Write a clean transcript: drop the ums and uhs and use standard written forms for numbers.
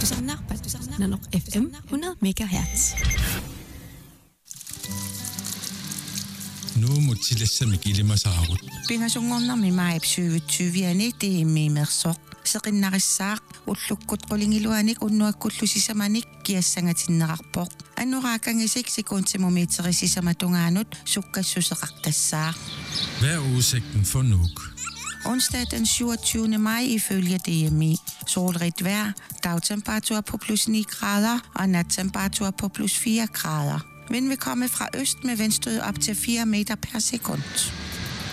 Nanok FM 100 MHz. Nu mutilassami ilimasaagut. Pingasungornarmi maip 2020 tiimmiimersoq seqinnarissaaq ullukkut qulingiluanik unnuakkullusisamanik kiassangatinneqarpoq annorakangisik sekuntimumiiterisisamatugaanut sukkassuseqartassaaq. Hvad er udsigten for Nuuk? Onsdag den 27. maj ifølge DMI. Solrigt vejr, dagtemperatur på plus 9 grader og nattemperatur på plus 4 grader. Vind vil komme fra øst med vindstød op til 4 meter per sekund.